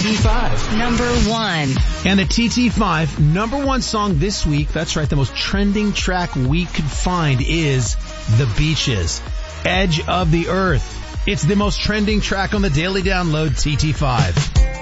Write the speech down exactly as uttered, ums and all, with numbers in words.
T five. Number one. And the T T five number one song this week, that's right, the most trending track we could find is The Beaches, Edge of the Earth. It's the most trending track on the Daily Download T T five.